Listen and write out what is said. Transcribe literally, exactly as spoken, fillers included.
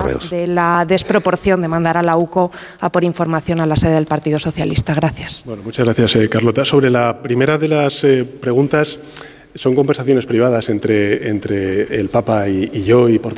correos. de la desproporción de mandar a la U C O a por información a la sede del Partido Socialista. Gracias. Bueno, muchas gracias, eh, Carlota. Sobre la primera de las eh, preguntas, son conversaciones privadas entre, entre el Papa y, y yo, y por